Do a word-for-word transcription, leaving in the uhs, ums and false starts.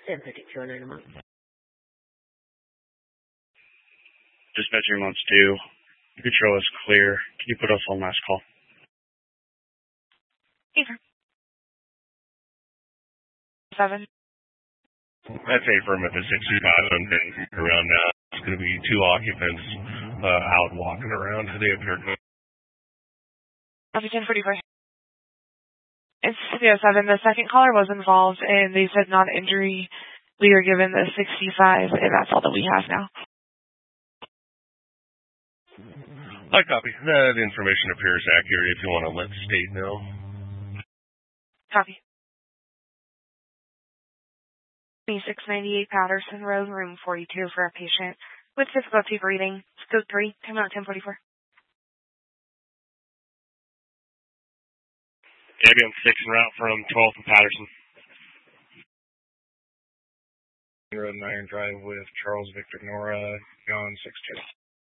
seven fifty-two oh nine a month. Dispatcher wants to. You show us clear. Can you put us on last call? Affirm. Seven. That's affirmative sixty-five and around now. It's going to be two occupants uh, out walking around. They appear to. Copy ten forty-four. It's three oh seven. The second caller was involved, and they said non-injury. We are given the sixty-five, and that's all that we have now. I copy. That information appears accurate if you want to let the state know. Copy. twenty-six ninety-eight Patterson Road, room forty-two for a patient with difficulty breathing. Scope three, time out ten forty-four. Ambulance six en route from twelfth and Patterson. Road nine Drive with Charles Victor Nora, John six two.